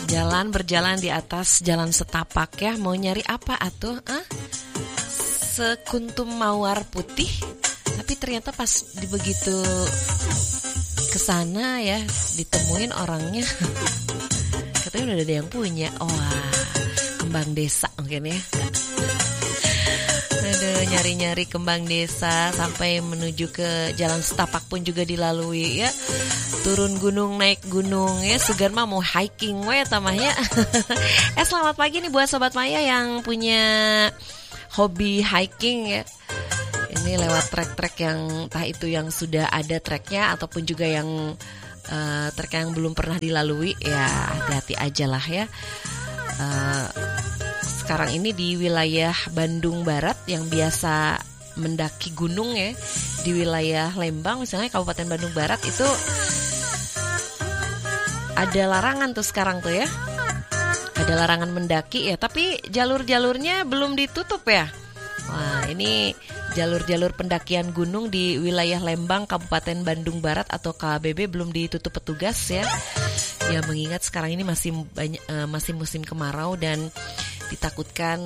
Berjalan di atas jalan setapak ya. Mau nyari apa atuh? Sekuntum mawar putih. Tapi ternyata pas begitu kesana ya, ditemuin orangnya katanya udah ada yang punya. Wah, kembang desa mungkin ya. Aduh, nyari-nyari kembang desa sampai menuju ke jalan setapak pun juga dilalui ya. Turun gunung, naik gunung ya. Sugan mah mau hiking we tamahnya. Selamat pagi nih buat Sobat Maya yang punya hobi hiking ya. Ini lewat trek-trek yang entah itu yang sudah ada treknya ataupun juga yang trek yang belum pernah dilalui ya, hati-hati aja lah ya. Sekarang ini di wilayah Bandung Barat yang biasa mendaki gunung ya, di wilayah Lembang misalnya Kabupaten Bandung Barat itu ada larangan tuh sekarang tuh ya. Ada larangan mendaki ya, tapi jalur-jalurnya belum ditutup ya. Wah, ini jalur-jalur pendakian gunung di wilayah Lembang Kabupaten Bandung Barat atau KBB belum ditutup petugas ya. Ya mengingat sekarang ini masih musim kemarau dan ditakutkan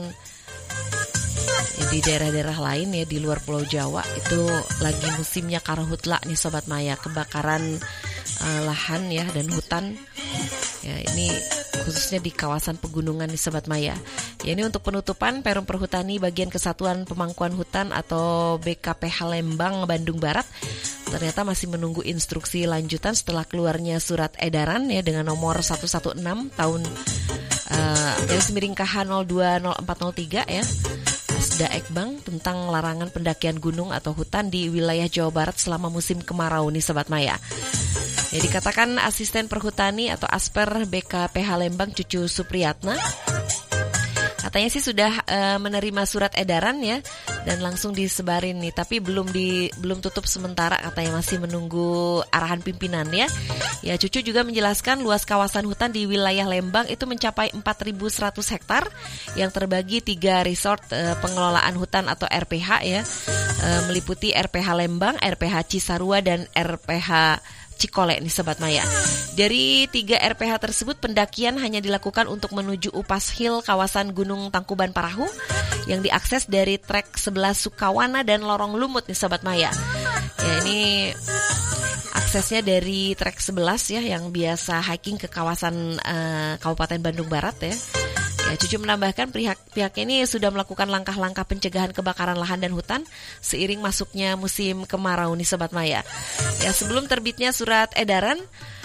ya, di daerah-daerah lain ya di luar Pulau Jawa itu lagi musimnya karhutla nih Sobat Maya, kebakaran lahan ya dan hutan. Ya ini khususnya di kawasan pegunungan nih Sobat Maya. Ya ini untuk penutupan Perum Perhutani Bagian Kesatuan Pemangkuan Hutan atau BKPH Lembang Bandung Barat ternyata masih menunggu instruksi lanjutan setelah keluarnya surat edaran ya dengan nomor 116 tahun garis miring KH 020403 ya. Asda Ekbang tentang larangan pendakian gunung atau hutan di wilayah Jawa Barat selama musim kemarau nih Sobat Maya. Ya dikatakan Asisten Perhutani atau Asper BKPH Lembang Cucu Supriyatna katanya sih sudah menerima surat edaran ya dan langsung disebarin nih, tapi belum tutup sementara katanya, masih menunggu arahan pimpinan ya. Ya Cucu juga menjelaskan luas kawasan hutan di wilayah Lembang itu mencapai 4.100 hektar yang terbagi 3 resort pengelolaan hutan atau RPH ya, meliputi RPH Lembang, RPH Cisarua dan RPH Cikole nih Sobat Maya. Dari 3 RPH tersebut pendakian hanya dilakukan untuk menuju Upas Hill kawasan Gunung Tangkuban Parahu yang diakses dari trek 11 Sukawana dan Lorong Lumut nih Sobat Maya. Ya ini aksesnya dari trek 11 ya yang biasa hiking ke kawasan Kabupaten Bandung Barat ya. Ya, Cucu menambahkan pihaknya ini sudah melakukan langkah-langkah pencegahan kebakaran lahan dan hutan seiring masuknya musim kemarau nih Sobat Maya. Ya, sebelum terbitnya surat edaran,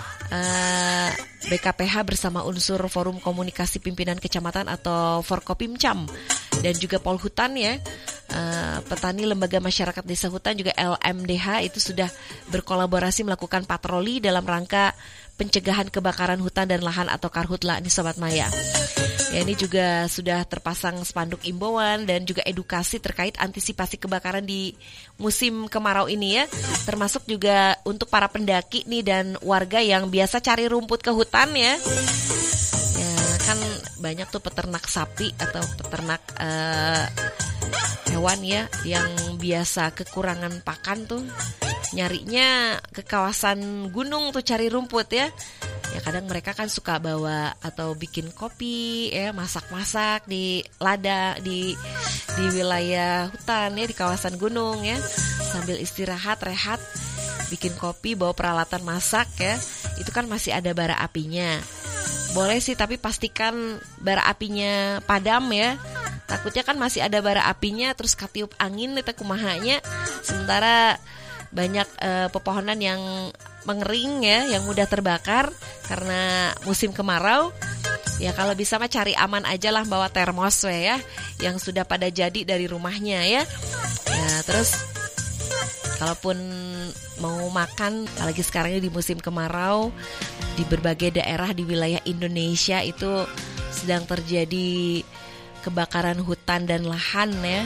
BKPH bersama unsur Forum Komunikasi Pimpinan Kecamatan atau Forkopimcam dan juga Polhutan ya, petani lembaga masyarakat desa hutan juga LMDH itu sudah berkolaborasi melakukan patroli dalam rangka pencegahan kebakaran hutan dan lahan atau karhutla nih Sobat Maya. Ya, ini juga sudah terpasang spanduk imbauan dan juga edukasi terkait antisipasi kebakaran di musim kemarau ini ya. Termasuk juga untuk para pendaki nih dan warga yang biasa cari rumput ke hutan ya. Ya kan banyak tuh peternak sapi atau peternak hewan ya yang biasa kekurangan pakan tuh nyarinya ke kawasan gunung tuh cari rumput ya. Ya kadang mereka kan suka bawa atau bikin kopi ya, masak-masak di ladang di wilayah hutan ya, di kawasan gunung ya, sambil istirahat rehat bikin kopi, bawa peralatan masak ya. Itu kan masih ada bara apinya. Boleh sih tapi pastikan bara apinya padam ya. Takutnya kan masih ada bara apinya terus katiup angin eta kumahanya. Sementara banyak pepohonan yang mengering ya, yang mudah terbakar karena musim kemarau. Ya kalau bisa mah cari aman aja lah, bawa termos ya yang sudah pada jadi dari rumahnya ya. Ya terus kalaupun mau makan, apalagi sekarang ini di musim kemarau, di berbagai daerah di wilayah Indonesia itu sedang terjadi kebakaran hutan dan lahan ya.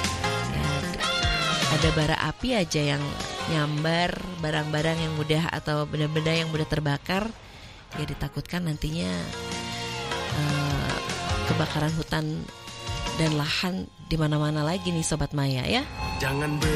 Ada bara api aja yang nyambar barang-barang yang mudah atau benda-benda yang mudah terbakar. Ya ditakutkan nantinya kebakaran hutan dan lahan di mana-mana lagi nih Sobat Maya ya. Jangan